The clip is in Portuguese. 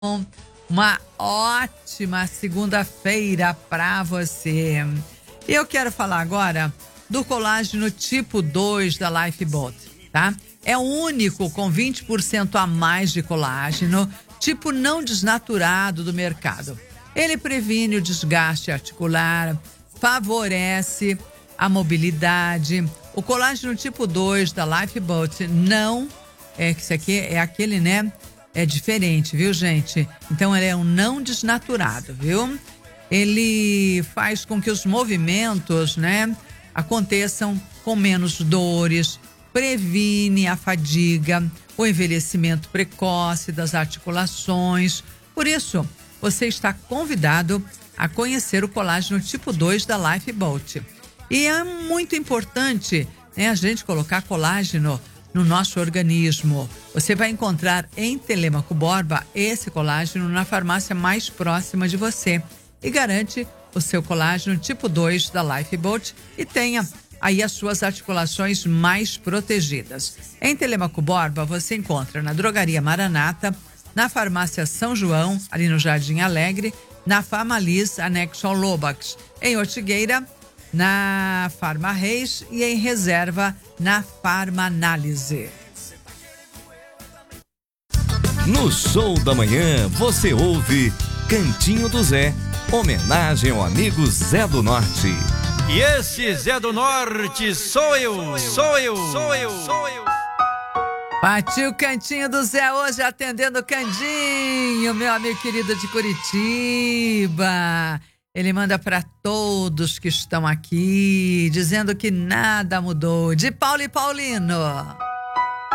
Uma ótima segunda-feira para você. Eu quero falar agora do colágeno tipo 2 da Lifeboat, tá? É o único com 20% a mais de colágeno, tipo não desnaturado do mercado. Ele previne o desgaste articular, favorece a mobilidade. O colágeno tipo 2 da Lifeboat não é que isso aqui é aquele, né? É diferente, viu, gente? Então, ele é um não desnaturado, viu? Ele faz com que os movimentos, né, aconteçam com menos dores, previne a fadiga, o envelhecimento precoce das articulações. Por isso, você está convidado a conhecer o colágeno tipo 2 da Lifeboat. E é muito importante, né, a gente colocar colágeno no nosso organismo. Você vai encontrar em Telêmaco Borba esse colágeno na farmácia mais próxima de você e garante o seu colágeno tipo 2 da Lifeboat e tenha aí as suas articulações mais protegidas. Em Telêmaco Borba você encontra na Drogaria Maranata, na farmácia São João, ali no Jardim Alegre, na Farmalis, anexo ao Lobax, em Ortigueira, na Farma Reis e em Reserva na Farma Análise. No Show da Manhã você ouve Cantinho do Zé, homenagem ao amigo Zé do Norte. E esse Zé do Norte sou eu. Partiu o Cantinho do Zé hoje atendendo o Candinho, meu amigo querido de Curitiba. Ele manda para todos que estão aqui, dizendo que nada mudou. De Paulo e Paulino.